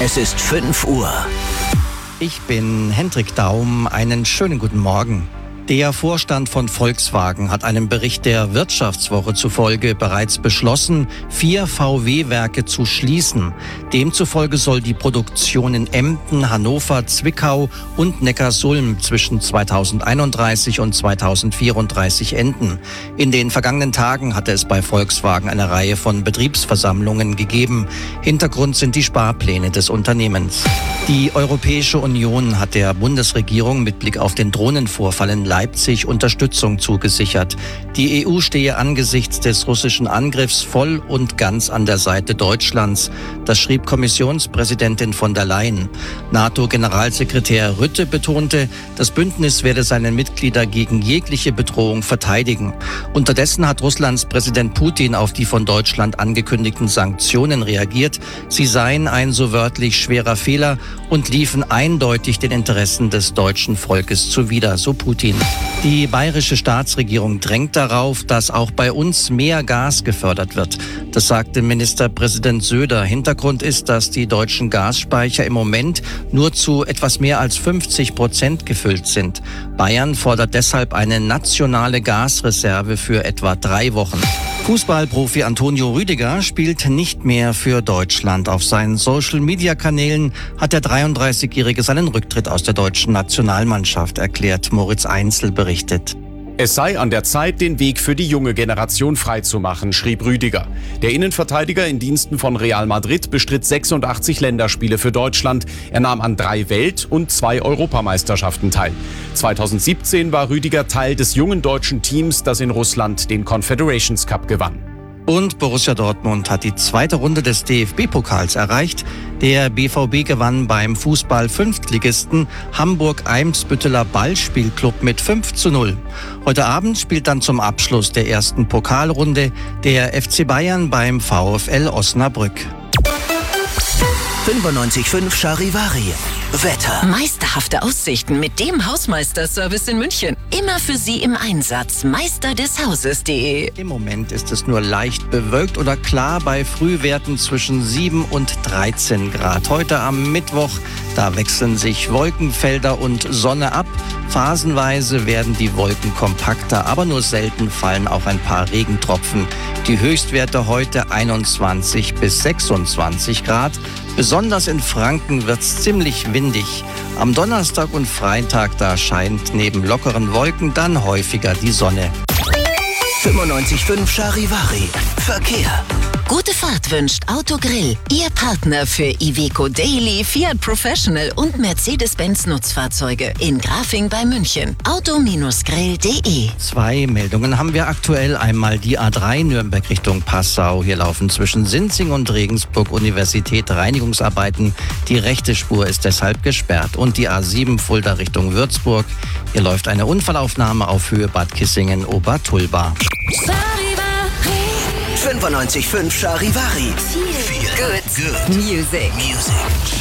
Es ist 5 Uhr. Ich bin Hendrik Daum. Einen schönen guten Morgen. Der Vorstand von Volkswagen hat einem Bericht der Wirtschaftswoche zufolge bereits beschlossen, 4 VW-Werke zu schließen. Demzufolge soll die Produktion in Emden, Hannover, Zwickau und Neckarsulm zwischen 2031 und 2034 enden. In den vergangenen Tagen hatte es bei Volkswagen eine Reihe von Betriebsversammlungen gegeben. Hintergrund sind die Sparpläne des Unternehmens. Die Europäische Union hat der Bundesregierung mit Blick auf den Drohnenvorfall in Leipzig Unterstützung zugesichert. Die EU stehe angesichts des russischen Angriffs voll und ganz an der Seite Deutschlands. Das schrieb Kommissionspräsidentin von der Leyen. NATO-Generalsekretär Rutte betonte, das Bündnis werde seine Mitglieder gegen jegliche Bedrohung verteidigen. Unterdessen hat Russlands Präsident Putin auf die von Deutschland angekündigten Sanktionen reagiert. Sie seien ein so wörtlich schwerer Fehler und liefen eindeutig den Interessen des deutschen Volkes zuwider, so Putin. Die bayerische Staatsregierung drängt darauf, dass auch bei uns mehr Gas gefördert wird. Das sagte Ministerpräsident Söder. Hintergrund ist, dass die deutschen Gasspeicher im Moment nur zu etwas mehr als 50% gefüllt sind. Bayern fordert deshalb eine nationale Gasreserve für etwa 3 Wochen. Fußballprofi Antonio Rüdiger spielt nicht mehr für Deutschland. Auf seinen Social-Media-Kanälen hat der 33-Jährige seinen Rücktritt aus der deutschen Nationalmannschaft erklärt. Moritz Einzel berichtet. Es sei an der Zeit, den Weg für die junge Generation freizumachen, schrieb Rüdiger. Der Innenverteidiger in Diensten von Real Madrid bestritt 86 Länderspiele für Deutschland. Er nahm an 3 Welt- und 2 Europameisterschaften teil. 2017 war Rüdiger Teil des jungen deutschen Teams, das in Russland den Confederations Cup gewann. Und Borussia Dortmund hat die 2. Runde des DFB-Pokals erreicht. Der BVB gewann beim Fußball-Fünftligisten Hamburg-Eimsbütteler Ballspielclub mit 5:0. Heute Abend spielt dann zum Abschluss der ersten Pokalrunde der FC Bayern beim VfL Osnabrück. 95.5 Charivari. Wetter. Meisterhafte Aussichten mit dem Hausmeisterservice in München. Immer für Sie im Einsatz. Meisterdeshauses.de. Im Moment ist es nur leicht bewölkt oder klar bei Frühwerten zwischen 7 und 13 Grad. Heute am Mittwoch, da wechseln sich Wolkenfelder und Sonne ab. Phasenweise werden die Wolken kompakter, aber nur selten fallen auch ein paar Regentropfen. Die Höchstwerte heute 21 bis 26 Grad. Besonders in Franken wird's ziemlich windig. Am Donnerstag und Freitag, da scheint neben lockeren Wolken dann häufiger die Sonne. 95.5 Charivari. Verkehr. Gute Fahrt wünscht Autogrill. Ihr Partner für Iveco Daily, Fiat Professional und Mercedes-Benz Nutzfahrzeuge in Grafing bei München. Auto-grill.de. 2 Meldungen haben wir aktuell. Einmal die A3 Nürnberg Richtung Passau. Hier laufen zwischen Sinzing und Regensburg Universität Reinigungsarbeiten. Die rechte Spur ist deshalb gesperrt. Und die A7 Fulda Richtung Würzburg. Hier läuft eine Unfallaufnahme auf Höhe Bad Kissingen-Obertulba. 95.5 Charivari. Good Music.